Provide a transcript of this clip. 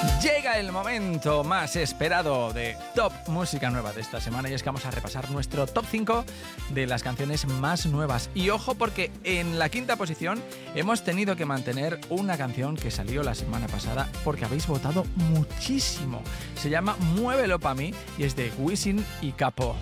Llega el momento más esperado de Top Música Nueva de esta semana y es que vamos a repasar nuestro Top 5 de las canciones más nuevas. Y ojo porque en la quinta posición hemos tenido que mantener una canción que salió la semana pasada porque habéis votado muchísimo. Se llama Muévelo pa' mí y es de Wisin y Capo.